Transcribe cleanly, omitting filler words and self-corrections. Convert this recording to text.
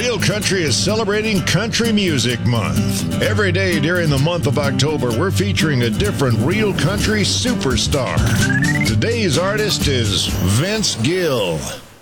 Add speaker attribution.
Speaker 1: Real Country is celebrating Country Music Month. Every day during the month of October, we're featuring a different Real Country superstar. Today's artist is Vince Gill.